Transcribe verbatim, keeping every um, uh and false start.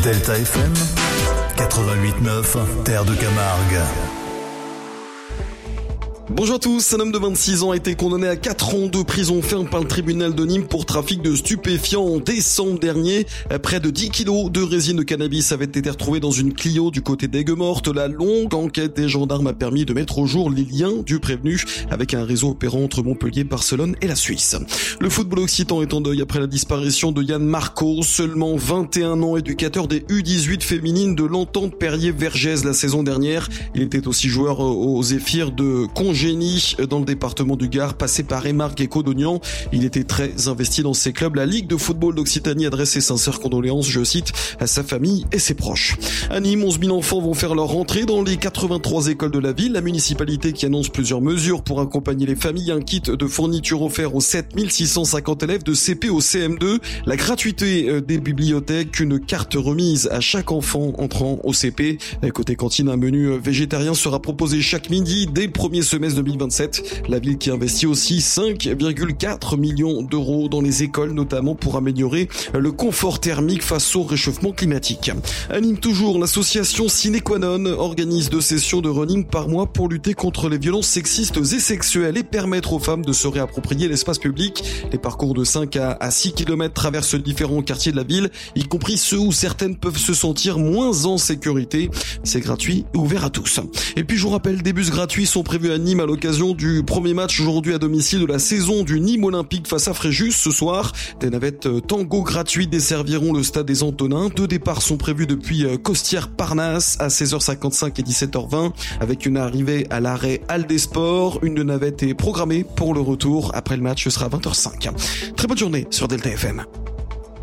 Delta F M quatre-vingt-huit neuf, Terre de Camargue. Bonjour à tous, un homme de vingt-six ans a été condamné à quatre ans de prison ferme par le tribunal de Nîmes pour trafic de stupéfiants en décembre dernier. Près de dix kilos de résine de cannabis avaient été retrouvés dans une Clio du côté d'Aigues-Mortes. La longue enquête des gendarmes a permis de mettre au jour les liens du prévenu avec un réseau opérant entre Montpellier, Barcelone et la Suisse. Le football occitan est en deuil après la disparition de Yann Marco, seulement vingt et un ans, éducateur des U dix-huit féminines de l'Entente Perrier-Vergès la saison dernière. Il était aussi joueur aux Zéphyrs de Congénie dans le département du Gard, passé par Émargues et Codognan. Il était très investi dans ses clubs. La Ligue de football d'Occitanie adresse ses sincères condoléances, je cite, à sa famille et ses proches. À Nîmes, onze mille enfants vont faire leur rentrée dans les quatre-vingt-trois écoles de la ville. La municipalité qui annonce plusieurs mesures pour accompagner les familles. Un kit de fourniture offert aux sept mille six cent cinquante élèves de C P au C M deux. La gratuité des bibliothèques, une carte remise à chaque enfant entrant au C P. Côté cantine, un menu végétarien sera proposé chaque midi dès le premier semestre deux mille vingt-sept. La ville qui investit aussi cinq virgule quatre millions d'euros dans les écoles, notamment pour améliorer le confort thermique face au réchauffement climatique. À Nîmes toujours, l'association Sine Qua Non organise deux sessions de running par mois pour lutter contre les violences sexistes et sexuelles et permettre aux femmes de se réapproprier l'espace public. Les parcours de cinq à six kilomètres traversent différents quartiers de la ville, y compris ceux où certaines peuvent se sentir moins en sécurité. C'est gratuit et ouvert à tous. Et puis je vous rappelle, des bus gratuits sont prévus à Nîmes à l'occasion du premier match aujourd'hui à domicile de la saison du Nîmes Olympique face à Fréjus ce soir. Des navettes Tango gratuites desserviront le stade des Antonins. Deux départs sont prévus depuis Costières-Parnasse à seize heures cinquante-cinq et dix-sept heures vingt avec une arrivée à l'arrêt Halles des Sports. Une navette est programmée pour le retour après le match, ce sera à vingt heures cinq. Très bonne journée sur Delta F M.